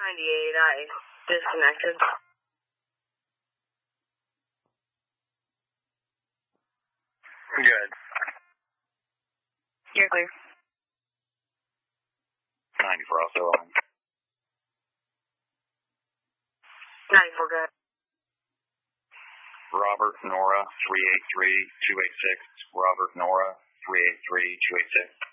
98, I disconnected. Good. You're clear. 94 also on. 94, good. Robert Nora 383-286. Robert Nora 383-286.